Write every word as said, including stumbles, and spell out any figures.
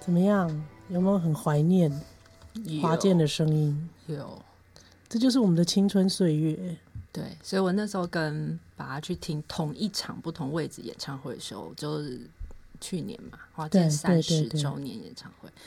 怎么样？有没有很怀念华健的声音？ 有， 这就是我们的青春岁月。 对，所以我那时候跟爸去听同一场不同位置演唱会的时候，就是去年嘛，华健三十周年演唱会，